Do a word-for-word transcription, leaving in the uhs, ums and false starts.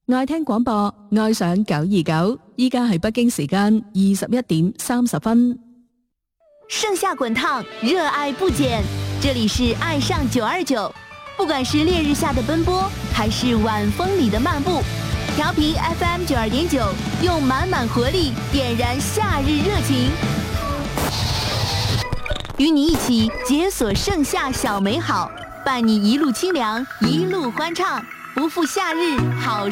愛聽廣播，愛上九二九。依家係北京時間二十一點三十分。 盛夏滾燙，熱愛不減。這裡是愛上九二九，不管是烈日下的奔波，還是晚風裡的漫步，調頻 F M 九二點九，用滿滿活力點燃夏日熱情，與你一起解鎖盛夏小美好，伴你一路清涼，一路歡暢，不負夏日好。